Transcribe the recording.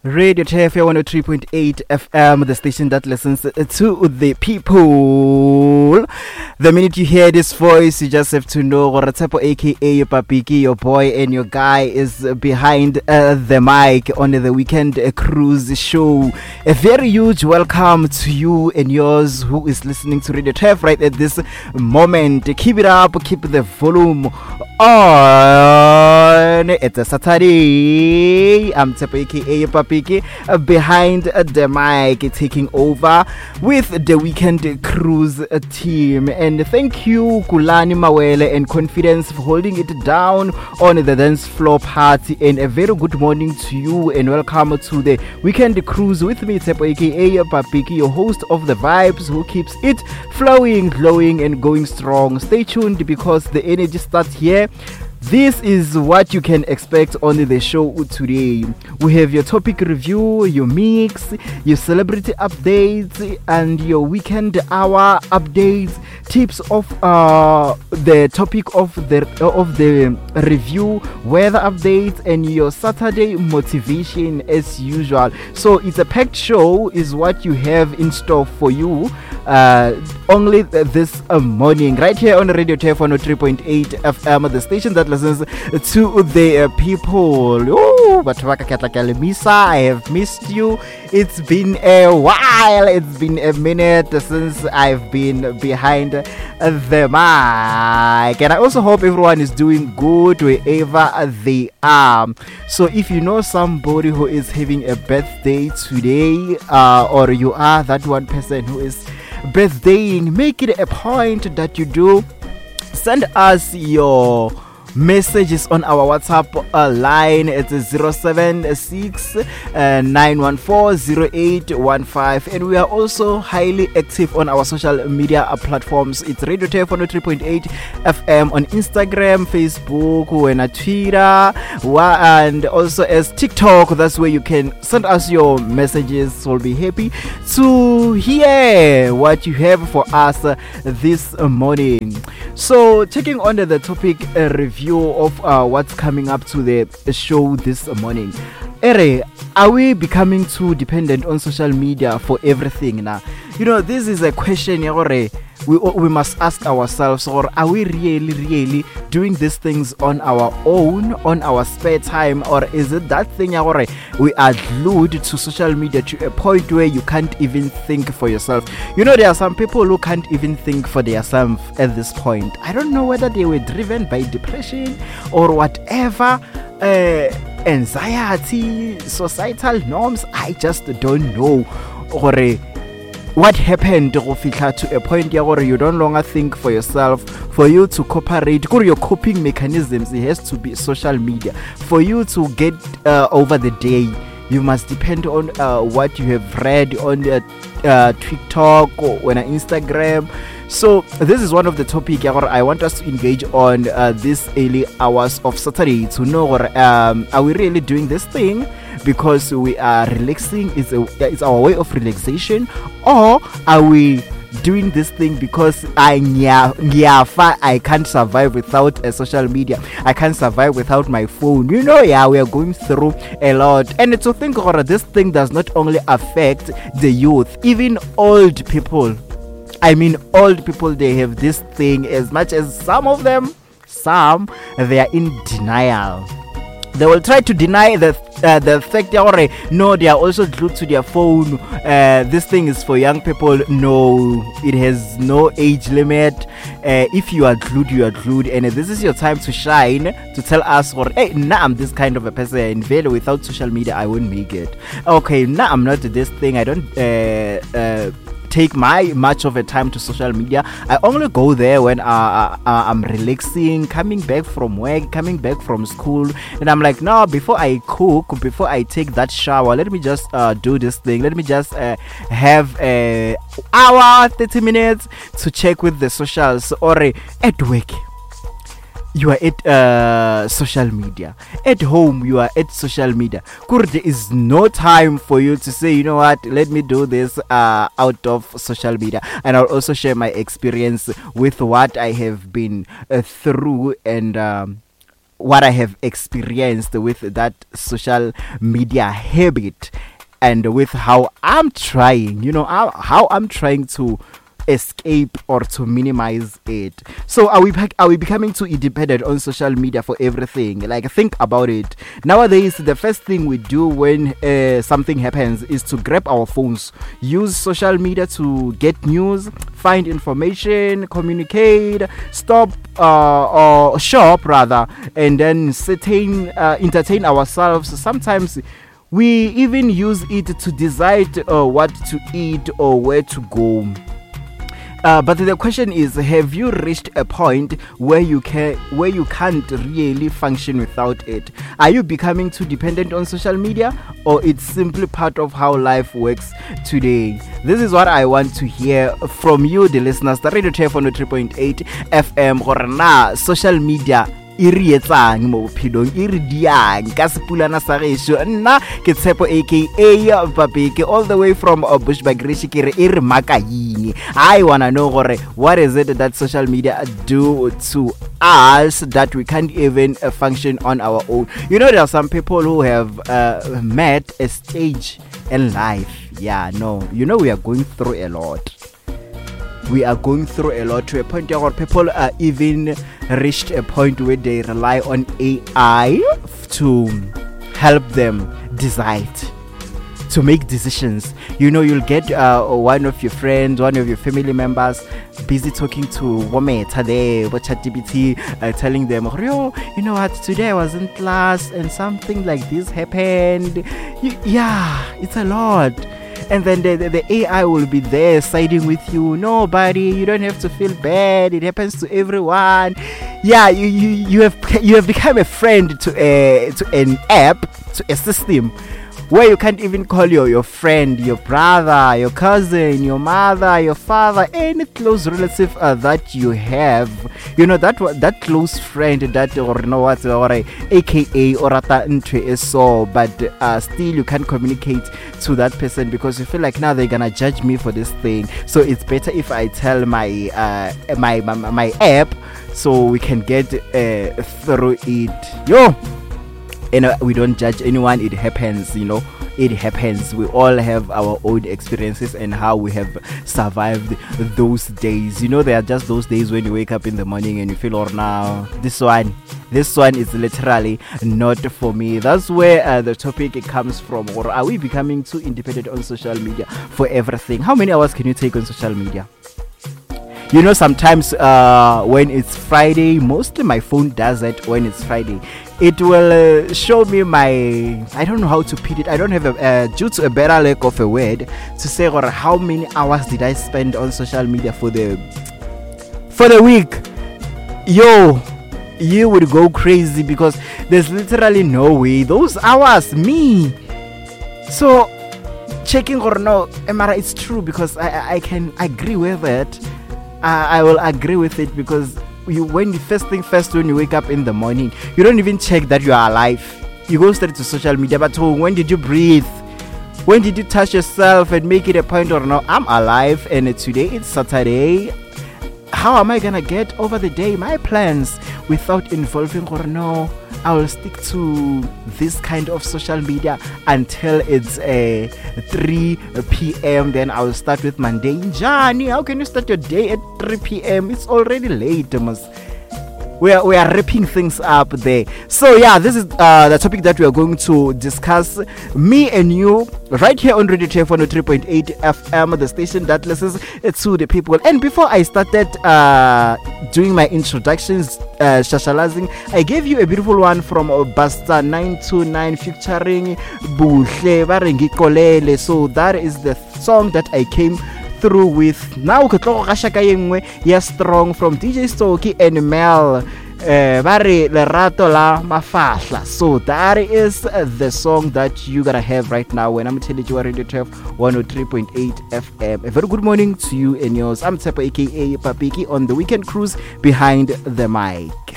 Radio TFA 103.8 FM, the station that listens to the people. The minute you hear this voice, you just have to know Goratsepo aka Papiki, your boy and your guy, is behind the mic on the Weekend Cruise show. A very huge welcome to you and yours who is listening to Radio TFA right at this moment. Keep it up, keep the volume on. It's a Saturday. I'm Tsepo aka Papiki behind the mic, taking over with the Weekend Cruise team. And thank you Kulani Mawele and Confidence for holding it down on the dance floor party. And a very good morning to you and welcome to the Weekend Cruise with me, Tsepo aka Papiki, your host of the vibes who keeps it flowing, glowing and going strong. Stay tuned because the energy starts here. This is what you can expect on the show today. We have your topic review, your mix, your celebrity updates, and your weekend hour updates, tips of the topic of the review, weather updates, and your Saturday motivation as usual. So it's a packed show is what you have in store for you only this morning right here on Radio TFA 103.8 FM, the station that listens to the people. Oh, but I have missed you. It's been a while. It's been a minute since I've been behind the mic, and I also hope everyone is doing good wherever they are. So if you know somebody who is having a birthday today, or you are that one person who is birthdaying, make it a point that you do send us your messages on our WhatsApp line. It's 076 914 0815, and we are also highly active on our social media platforms. It's Radio TFA 103.8 FM on Instagram, Facebook, and Twitter, and also as TikTok. That's where you can send us your messages. We'll be happy to hear what you have for us this morning. So taking on the topic review of what's coming up to the show this morning. Ere, are we becoming too dependent on social media for everything now? You know, this is a question we must ask ourselves, or are we really doing these things on our own, on our spare time, or is it that thing we are glued to social media to a point where you can't even think for yourself? You know, there are some people who can't even think for themselves at this point. I don't know whether they were driven by depression or whatever, anxiety, societal norms. I just don't know. Or what happened to a point where you don't longer think for yourself. For you to cooperate, your coping mechanisms, it has to be social media. For you to get over the day, you must depend on what you have read on TikTok or on Instagram. So this is one of the topics I want us to engage on these early hours of Saturday to know, are we really doing this thing because we are relaxing? It's our way of relaxation, or are we doing this thing because I can't survive without a social media? I can't survive without my phone. You know, we are going through a lot. And to think this thing does not only affect the youth, even old people. I mean, old people, they have this thing. As much as some of them, they are in denial. They will try to deny the fact that no, they are also glued to their phone. This thing is for young people. No, it has no age limit. If you are glued, you are glued, and this is your time to shine, to tell us, hey, nah, I'm this kind of a person. Without social media, I won't make it. Okay, nah, I'm not this thing. I don't take much of a time to social media. I only go there when I'm relaxing, coming back from work, coming back from school, and I'm like, no, before I cook, before I take that shower, let me just do this thing. Let me just have an hour, 30 minutes to check with the socials. Or at work, you are at social media. At home, you are at social media. There is no time for you to say, you know what, let me do this out of social media. And I'll also share my experience with what I have been through and what I have experienced with that social media habit, and with how I'm trying, how I'm trying to escape or to minimize it. So are we becoming too independent on social media for everything? Like, think about it. Nowadays, the first thing we do when something happens is to grab our phones, use social media to get news, find information, communicate, stop or shop rather, and then entertain ourselves. Sometimes we even use it to decide what to eat or where to go. But the question is, have you reached a point where you can't really function without it? Are you becoming too dependent on social media, or it's simply part of how life works today? This is what I want to hear from you, the listeners. The Radio TF on 3.8 FM. Or na social media iri etsang mo bophelong, iri diang ka sepulana sa gešo. Nna ke Tshepo aka Papiki, all the way from Bushbuckridge. Ke re iri makaing. I wanna know gore what is it that social media do to us that we can't even function on our own. There are some people who have met a stage in life. We are going through a lot. We are going through a lot, to a point where people are even reached a point where they rely on AI to help them decide, to make decisions. You'll get one of your friends, one of your family members busy talking to Wometa there, ChatGPT, telling them, you know what, today I was in class and something like this happened. It's a lot. And then the AI will be there siding with you. No, buddy, you don't have to feel bad. It happens to everyone. You have become a friend to an app, to a system where you can't even call your friend, your brother, your cousin, your mother, your father, any close relative that you have. That close friend that, or AKA orata ntwe is so, but still you can't communicate to that person because you feel like now they're gonna judge me for this thing. So it's better if I tell my app so we can get through it. We don't judge anyone. It happens. It happens. We all have our own experiences and how we have survived those days. There are just those days when you wake up in the morning and you feel, now this one is literally not for me. That's where the topic comes from. Or are we becoming too independent on social media for everything? How many hours can you take on social media? Sometimes when it's Friday, mostly my phone does it when it's Friday. It will show me I don't know how to put it. I don't have due to a better lack of a word to say how many hours did I spend on social media for the week. You would go crazy because there's literally no way those hours me. So checking or no, Emara, it's true because I can agree with it. I will agree with it because when you wake up in the morning, you don't even check that you are alive. You go straight to social media. But when did you breathe? When did you touch yourself and make it a point or no, I'm alive and today it's Saturday. How am I gonna get over the day, my plans, without involving or no? I will stick to this kind of social media until it's 3 p.m. Then I will start with Monday. Johnny, how can you start your day at 3 p.m.? It's already late, we are wrapping things up there. So this is the topic that we are going to discuss, me and you, right here on Radio TF 103.8 FM, the station that listens to the people. And before I started doing my introductions, shashalazing, I gave you a beautiful one from Basta 929 featuring Buhle Barengi Kolele. So that is the song that I came through with. Now Strong from DJ Stoki and Mel Bare Lerato La Mafahla. So that is the song that you gotta have right now when I'm telling you Radio TF 103.8 FM. A very good morning to you and yours. I'm Tshepo aka Papiki on the weekend cruise behind the mic.